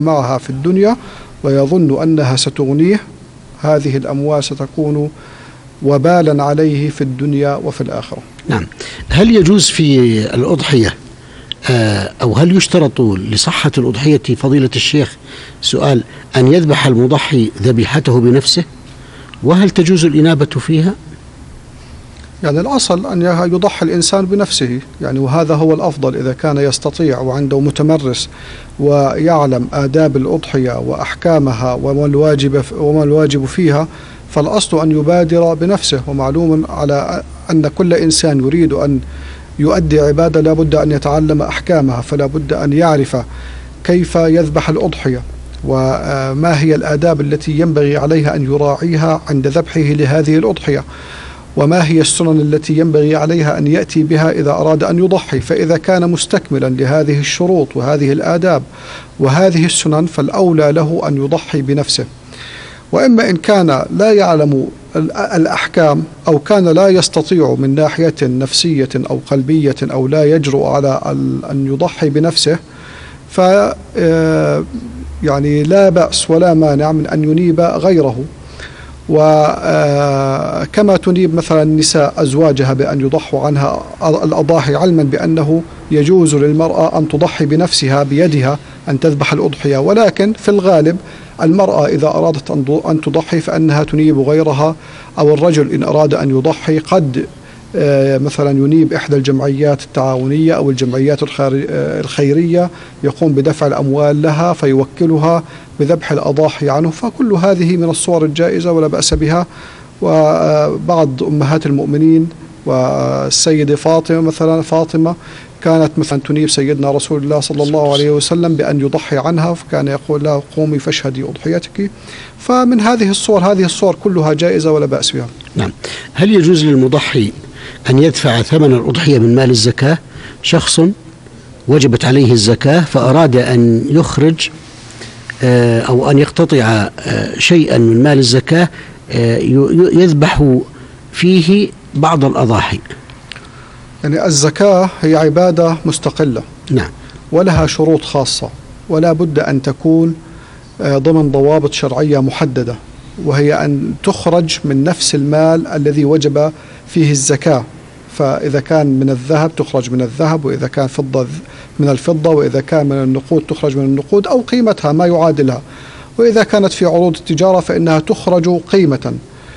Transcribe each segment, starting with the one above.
معها في الدنيا ويظن أنها ستغنيه، هذه الأموال ستكون وبالا عليه في الدنيا وفي الآخرة. نعم. هل يجوز في الأضحية أو هل يشترط لصحة الأضحية فضيلة الشيخ سؤال أن يذبح المضحي ذبيحته بنفسه، وهل تجوز الإنابة فيها؟ يعني الأصل أن يضحي الإنسان بنفسه، يعني وهذا هو الأفضل إذا كان يستطيع وعنده متمرس ويعلم آداب الأضحية وأحكامها وما الواجب فيها، فالأصل أن يبادر بنفسه. ومعلوم على أن كل إنسان يريد أن يؤدي عبادة لا بد أن يتعلم أحكامها، فلا بد أن يعرف كيف يذبح الأضحية وما هي الآداب التي ينبغي عليها أن يراعيها عند ذبحه لهذه الأضحية، وما هي السنن التي ينبغي عليها أن يأتي بها إذا أراد أن يضحي. فإذا كان مستكملا لهذه الشروط وهذه الآداب وهذه السنن فالأولى له أن يضحي بنفسه. وإما إن كان لا يعلم الأحكام أو كان لا يستطيع من ناحية نفسية أو قلبية أو لا يجرؤ على أن يضحي بنفسه، ف يعني لا بأس ولا مانع من أن ينيب غيره. وكما تنيب مثلا النساء أزواجها بأن يضحوا عنها الأضاحي، علما بأنه يجوز للمرأة أن تضحي بنفسها بيدها أن تذبح الأضحية، ولكن في الغالب المرأة إذا أرادت أن تضحي فإنها تنيب غيرها، أو الرجل إن أراد أن يضحي قد مثلا ينيب إحدى الجمعيات التعاونية أو الجمعيات الخيرية يقوم بدفع الأموال لها فيوكلها بذبح الأضاحي عنه. فكل هذه من الصور الجائزة ولا بأس بها. وبعض أمهات المؤمنين والسيدة فاطمة كانت مثلا تنيب سيدنا رسول الله صلى الله عليه وسلم بأن يضحي عنها، فكان يقول لها قومي فاشهدي أضحيتك. فمن هذه الصور كلها جائزة ولا بأس بها. نعم. هل يجوز للمضحي أن يدفع ثمن الأضحية من مال الزكاة؟ شخص وجبت عليه الزكاة فأراد أن يخرج أو أن يقتطع شيئا من مال الزكاة يذبح فيه بعض الأضاحي. يعني الزكاة هي عبادة مستقلة. نعم. ولها شروط خاصة، ولا بد أن تكون ضمن ضوابط شرعية محددة، وهي أن تخرج من نفس المال الذي وجب فيه الزكاة. فإذا كان من الذهب تخرج من الذهب، وإذا كان فضة من الفضة، وإذا كان من النقود تخرج من النقود أو قيمتها ما يعادلها، وإذا كانت في عروض التجارة فإنها تخرج قيمة.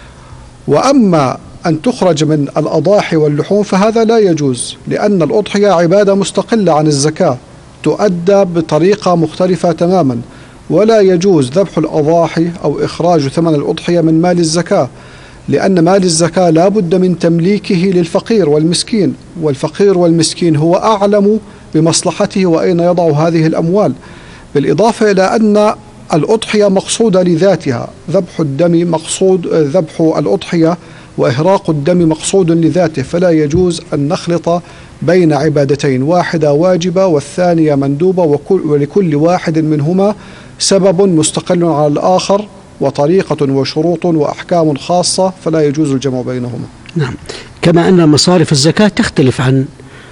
وأما أن تخرج من الأضاحي واللحوم فهذا لا يجوز، لأن الأضحية عبادة مستقلة عن الزكاة تؤدى بطريقة مختلفة تماما، ولا يجوز ذبح الأضاحي أو إخراج ثمن الأضحية من مال الزكاة، لأن مال الزكاة لا بد من تمليكه للفقير والمسكين، والفقير والمسكين هو أعلم بمصلحته وأين يضع هذه الأموال. بالإضافة إلى أن الأضحية مقصودة لذاتها، ذبح الدم مقصود، ذبح الأضحية وإهراق الدم مقصود لذاته، فلا يجوز أن نخلط بين عبادتين، واحدة واجبة والثانية مندوبة، ولكل واحد منهما سبب مستقل على الآخر وطريقة وشروط وأحكام خاصة، فلا يجوز الجمع بينهما. نعم. كما أن مصارف الزكاة تختلف عن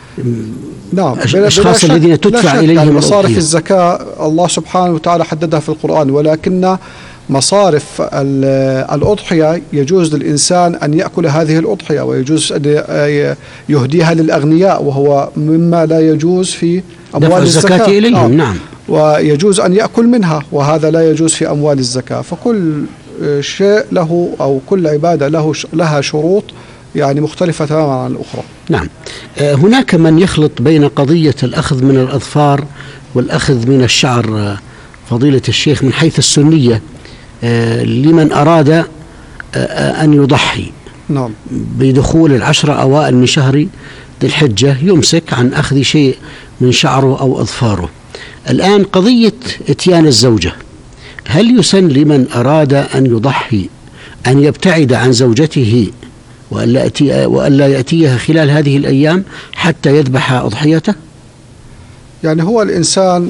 الأشخاص الذين تدفع إليهم مصارف الزكاة الله سبحانه وتعالى حددها في القرآن، ولكن مصارف الأضحية يجوز للإنسان أن يأكل هذه الأضحية، ويجوز أن يهديها للأغنياء، وهو مما لا يجوز في أموال الزكاة إليهم. نعم. ويجوز أن يأكل منها، وهذا لا يجوز في أموال الزكاة. فكل شيء له أو كل عبادة لها شروط يعني مختلفة تماما عن الأخرى. نعم. هناك من يخلط بين قضية الأخذ من الأظفار والأخذ من الشعر فضيلة الشيخ من حيث السنية لمن أراد أن يضحي. نعم. بدخول العشر أوائل من شهر ذي الحجة يمسك عن أخذ شيء من شعره أو أظفاره. الآن قضية إتيان الزوجة، هل يسن لمن أراد أن يضحي أن يبتعد عن زوجته وألا يأتيها خلال هذه الأيام حتى يذبح أضحيته؟ يعني هو الإنسان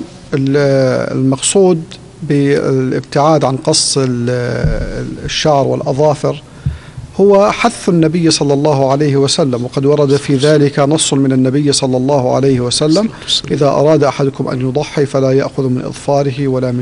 المقصود بالابتعاد عن قص الشعر والأظافر هو حث النبي صلى الله عليه وسلم، وقد ورد في ذلك نص من النبي صلى الله عليه وسلم: إذا أراد أحدكم أن يضحي فلا يأخذ من إظفاره ولا من